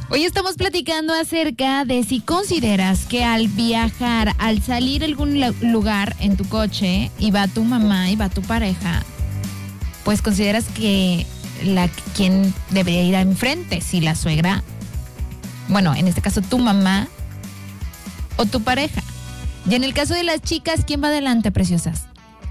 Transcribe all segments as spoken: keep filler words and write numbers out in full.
Hoy estamos platicando acerca de si consideras que al viajar, al salir a algún lugar en tu coche y va tu mamá y va tu pareja, pues consideras que la quien debería ir enfrente, si la suegra, bueno, en este caso tu mamá o tu pareja. Y en el caso de las chicas, ¿quién va adelante, preciosas?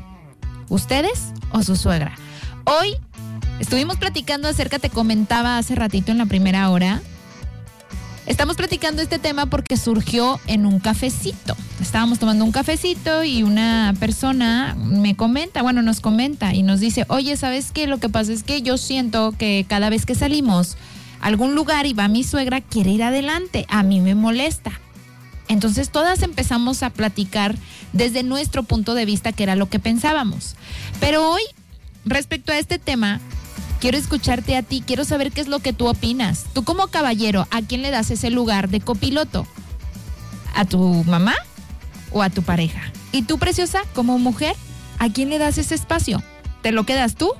¿Ustedes o su suegra? Hoy estuvimos platicando acerca, te comentaba hace ratito en la primera hora. Estamos platicando este tema porque surgió en un cafecito. Estábamos tomando un cafecito y una persona me comenta, bueno, nos comenta y nos dice, oye, ¿sabes qué? Lo que pasa es que yo siento que cada vez que salimos a algún lugar y va mi suegra, quiere ir adelante. A mí me molesta. Entonces todas empezamos a platicar desde nuestro punto de vista, que era lo que pensábamos. Pero hoy, respecto a este tema, quiero escucharte a ti, quiero saber qué es lo que tú opinas. Tú como caballero, ¿a quién le das ese lugar de copiloto? ¿A tu mamá o a tu pareja? Y tú, preciosa, como mujer, ¿a quién le das ese espacio? ¿Te lo quedas tú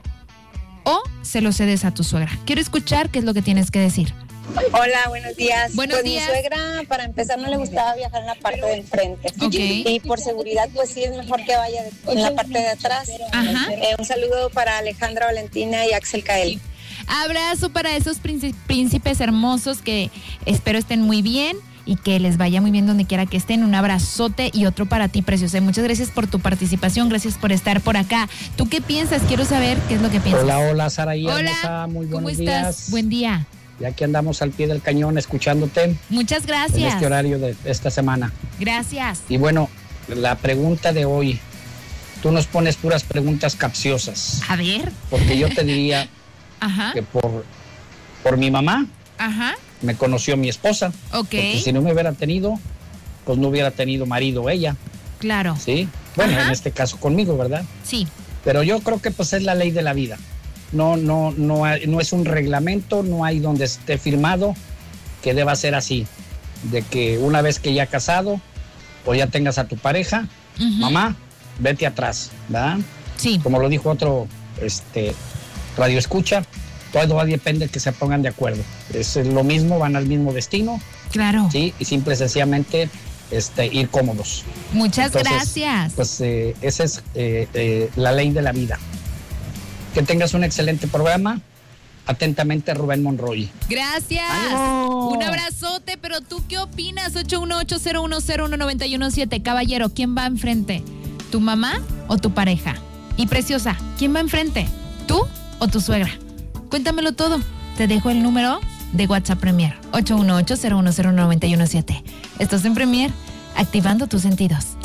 o se lo cedes a tu suegra? Quiero escuchar qué es lo que tienes que decir. Hola, buenos días. Buenos pues días. Mi suegra, para empezar, no le gustaba viajar en la parte de enfrente. Okay. Y por seguridad, pues sí es mejor que vaya en la parte de atrás. Ajá. Eh, un saludo para Alejandra Valentina y Axel Cael. Abrazo para esos príncipes hermosos que espero estén muy bien y que les vaya muy bien donde quiera que estén. Un abrazote y otro para ti, preciosa. Muchas gracias por tu participación, gracias por estar por acá. ¿Tú qué piensas? Quiero saber qué es lo que piensas. Hola, hola, Saraí. Hola, hermosa, muy buenos ¿cómo estás? días. Buen día. Y aquí andamos al pie del cañón escuchándote. Muchas gracias. En este horario de esta semana. Gracias. Y bueno, la pregunta de hoy, tú nos pones puras preguntas capciosas. A ver. Porque yo te diría Ajá. que por, por mi mamá Ajá. me conoció mi esposa. Ok. Porque si no me hubiera tenido, pues no hubiera tenido marido ella. Claro. Sí. Bueno, Ajá. en este caso conmigo, ¿verdad? Sí. Pero yo creo que pues es la ley de la vida. No, no, no, hay, no es un reglamento, no hay donde esté firmado que deba ser así, de que una vez que ya casado o ya tengas a tu pareja, uh-huh. mamá, vete atrás, ¿verdad? Sí. Como lo dijo otro este, radio escucha, todo depende de que se pongan de acuerdo. Es lo mismo, van al mismo destino. Claro. Sí, y simple y sencillamente este, ir cómodos. Muchas Entonces, gracias. Pues eh, esa es eh, eh, la ley de la vida. Que tengas un excelente programa. Atentamente, Rubén Monroy. Gracias. ¡Ánimo! Un abrazote, pero ¿tú qué opinas? ocho uno ocho, cero uno cero uno, nueve uno siete. Caballero, ¿quién va enfrente? ¿Tu mamá o tu pareja? Y preciosa, ¿quién va enfrente? ¿Tú o tu suegra? Cuéntamelo todo. Te dejo el número de WhatsApp Premier. ocho uno ocho, cero uno cero uno, nueve uno siete. Estás en Premier, activando tus sentidos.